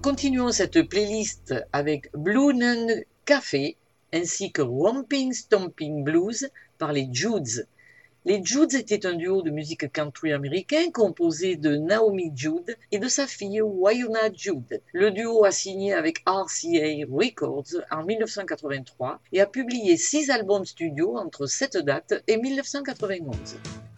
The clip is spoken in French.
continuons cette playlist avec Blue Nun Café ainsi que Romping Stomping Blues par les Judds. Les Judds étaient un duo de musique country américain composé de Naomi Judd et de sa fille Wynonna Judd. Le duo a signé avec RCA Records en 1983 et a publié 6 albums studio entre cette date et 1991.